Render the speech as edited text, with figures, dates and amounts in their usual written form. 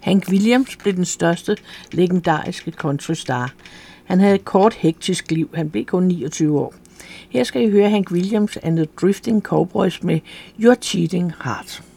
Hank Williams blev den største legendariske countrystar. Han havde et kort, hektisk liv. Han blev kun 29 år. Her skal I høre Hank Williams and the Drifting Cowboys med You're Cheating Hard.